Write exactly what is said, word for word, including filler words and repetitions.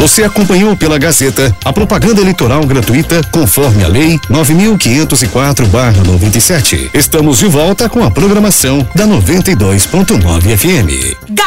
Você acompanhou pela Gazeta a propaganda eleitoral gratuita conforme a Lei nove mil quinhentos e quatro barra noventa e sete. Estamos de volta com a programação da noventa e dois ponto nove F M.